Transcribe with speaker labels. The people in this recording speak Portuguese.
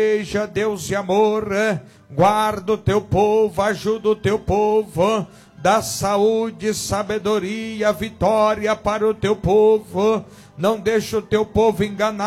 Speaker 1: Seja Deus de amor, guarda o teu povo, ajuda o teu povo, dá saúde, sabedoria, vitória para o teu povo, não deixa o teu povo enganar.